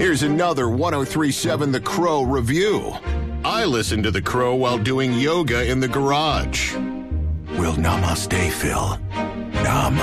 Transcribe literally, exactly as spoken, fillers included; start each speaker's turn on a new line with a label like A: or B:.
A: Here's another one oh three point seven The Crow review. I listen to The Crow while doing yoga in the garage. Well, namaste, Phil. Namaste.